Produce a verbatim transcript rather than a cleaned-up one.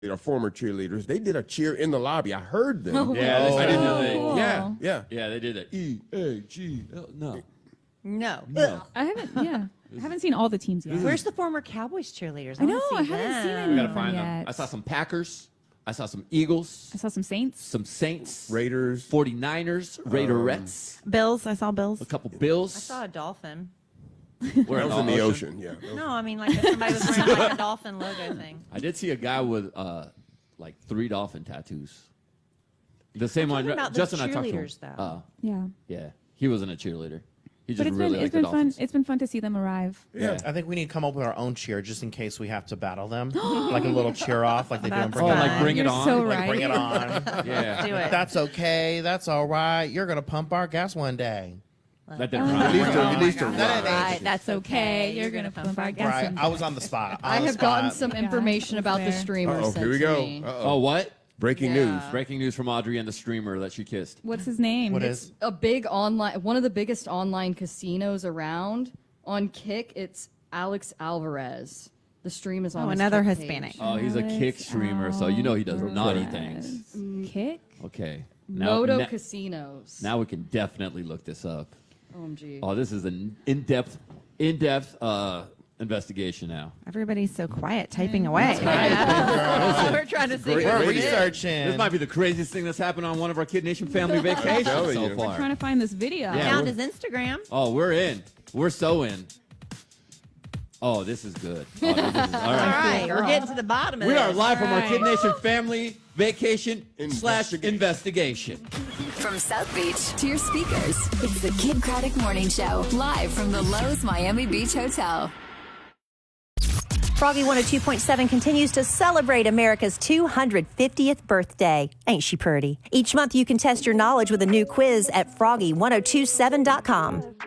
Our former cheerleaders, they did a cheer in the lobby. I heard them. Oh, Yeah, wow. I didn't know Oh. they. Yeah, yeah. Yeah, they did that. E A G L. No. No. No. I haven't, yeah. I haven't seen all the teams yet. Where's the former Cowboys cheerleaders? I know, wanna I see haven't them. seen any. We gotta them find yet. them. I saw some Packers. I saw some Eagles. I saw some Saints. Some Saints. Raiders. forty-niners. Raiderettes. Bills. I saw Bills. A couple Bills. I saw a dolphin. We're That was in the ocean. Yeah. No, I mean like if somebody was wearing like a dolphin logo thing. I did see a guy with uh, like three dolphin tattoos. The same one. talking about the Justin, I talked to him. cheerleaders, though. Uh, Yeah. yeah, he wasn't a cheerleader. He But just it's really been, liked it's the been fun. Dolphins. It's been fun to see them arrive. Yeah. I think we need to come up with our own cheer just in case we have to battle them. Like a little cheer off like they do in That's Bring Oh, It fun. like bring it You're on. so Like right. Bring It On. Yeah, Do it. That's okay. That's all right. You're going to pump our gas one day. that didn't Oh, rhyme. At least, Oh at my least a God. ride. Right, That's okay. You're gonna pump our gas. Right. in. I was on the spot. I On the have gotten spot. some Yeah, information that's about the fair. streamer Uh-oh, sent here we to go. me. Uh-oh. Oh, what? Breaking Yeah. news. Breaking news from Audrey and the streamer that she kissed. What's his name? What It's is? a big online, one of the biggest online casinos around. On Kick, it's Alex Alvarez. The stream is on Oh, his another Kick Hispanic. page. Oh, he's a Alex kick streamer, so you know he does naughty things. Kick? Okay. Now, Moto na- Casinos. now we can definitely look this up. O M G. Oh, this is an in-depth, in-depth uh, investigation now. Everybody's so quiet, typing away. We're trying to see. great We're radio. researching. This might be the craziest thing that's happened on one of our Kid Nation family vacations telling so you. far. Trying to find this video. Yeah. Found we're- his Instagram. Oh, we're in. We're so in. Oh, this is good. Oh, this is, all right. All right, we're getting to the bottom of We this. are live from our Right. Kid Nation family vacation slash investigation. From South Beach to your speakers, it's the Kid Craddock Morning Show, live from the Lowe's Miami Beach Hotel. Froggy one oh two point seven continues to celebrate America's two hundred fiftieth birthday. Ain't she pretty? Each month you can test your knowledge with a new quiz at froggy ten twenty-seven dot com.